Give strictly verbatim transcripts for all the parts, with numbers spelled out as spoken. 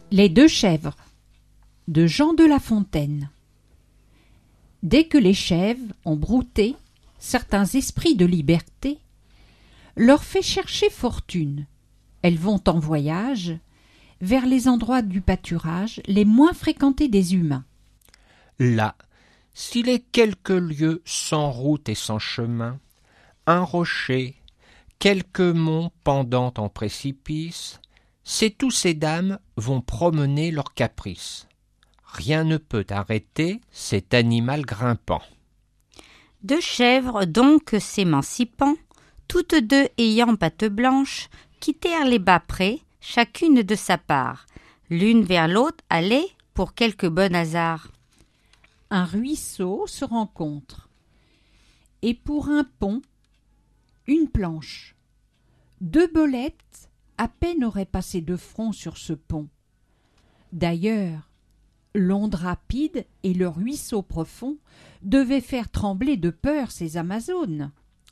Les deux chèvres de Jean de La Fontaine. Dès que les chèvres ont brouté certains esprits de liberté, leur fait chercher fortune. Elles vont en voyage vers les endroits du pâturage les moins fréquentés des humains. Là, s'il est quelques lieues sans route et sans chemin, un rocher, quelques monts pendant en précipice, c'est tous ces dames vont promener leurs caprices. Rien ne peut arrêter cet animal grimpant. Deux chèvres donc s'émancipant, toutes deux ayant patte blanche, quittèrent les bas prés, chacune de sa part. L'une vers l'autre allait pour quelque bon hasard. Un ruisseau se rencontre, et pour un pont, une planche. Deux bolettes à peine auraient passé de front sur ce pont. D'ailleurs, l'onde rapide et le ruisseau profond devaient faire trembler de peur ces Amazones.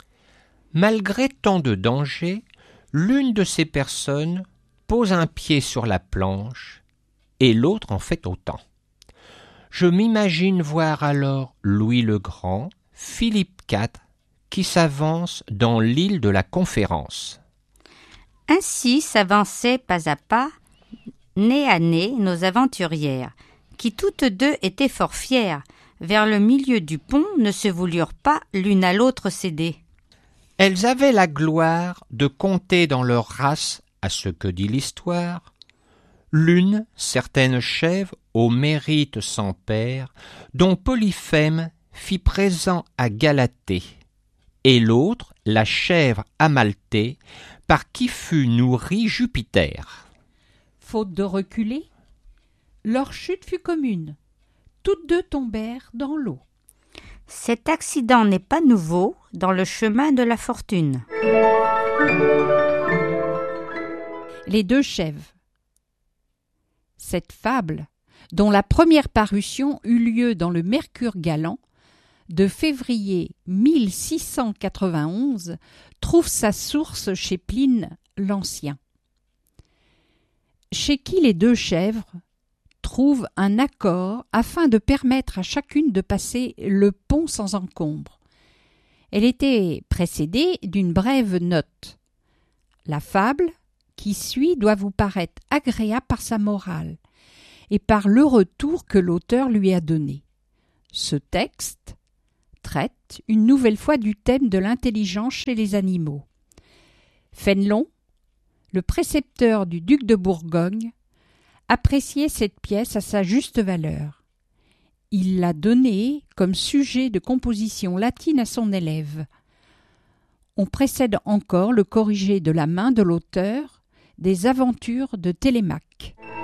Malgré tant de dangers, l'une de ces personnes pose un pied sur la planche et l'autre en fait autant. Je m'imagine voir alors Louis le Grand, Philippe quatre, qui s'avance dans l'île de la Conférence. Ainsi s'avançaient pas à pas, nez à nez, nos aventurières, qui toutes deux étaient fort fières, vers le milieu du pont ne se voulurent pas l'une à l'autre céder. Elles avaient la gloire de compter dans leur race, à ce que dit l'histoire, l'une, certaine chèvre, au mérite sans pair, dont Polyphème fit présent à Galatée, et l'autre, la chèvre Amalthée, par qui fut nourri Jupiter. Faute de reculer, leur chute fut commune. Toutes deux tombèrent dans l'eau. Cet accident n'est pas nouveau dans le chemin de la fortune. Les deux chèvres. Cette fable, dont la première parution eut lieu dans le Mercure galant, de février mille six cent quatre-vingt-onze, trouve sa source chez Pline l'Ancien. Chez qui les deux chèvres trouvent un accord afin de permettre à chacune de passer le pont sans encombre. Elle était précédée d'une brève note. La fable qui suit doit vous paraître agréable par sa morale et par le retour que l'auteur lui a donné. Ce texte traite une nouvelle fois du thème de l'intelligence chez les animaux. Fénelon, le précepteur du duc de Bourgogne, appréciait cette pièce à sa juste valeur. Il l'a donnée comme sujet de composition latine à son élève. On précède encore le corrigé de la main de l'auteur des aventures de Télémaque.